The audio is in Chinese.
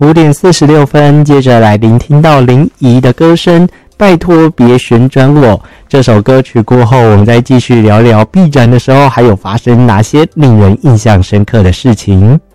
5:46，接着来聆听到林怡的歌声，拜托别旋转我。这首歌曲过后，我们再继续聊聊闭展的时候还有发生哪些令人印象深刻的事情。